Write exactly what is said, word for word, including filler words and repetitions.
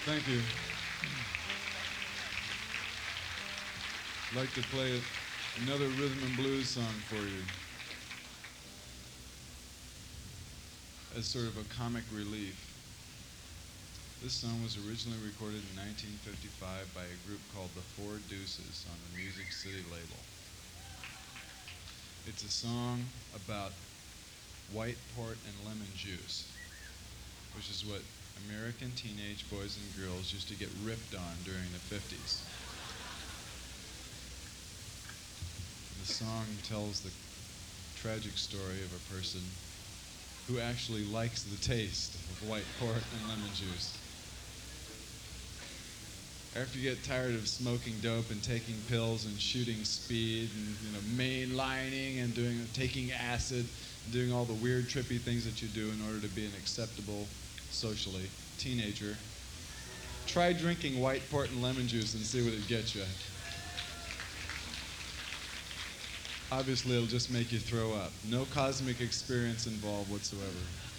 Thank you. I'd like to play another rhythm and blues song for you as sort of a comic relief. This song was originally recorded in nineteen fifty-five by a group called the Four Deuces on the Music City label. It's a song about white port and lemon juice, which is what American teenage boys and girls used to get ripped on during the fifties. The song tells the tragic story of a person who actually likes the taste of white port and lemon juice. After you get tired of smoking dope and taking pills and shooting speed and you know mainlining and doing taking acid and doing all the weird trippy things that you do in order to be an acceptable socially teenager, try drinking white port and lemon juice and see what it gets you. Obviously, it'll just make you throw up. No cosmic experience involved whatsoever.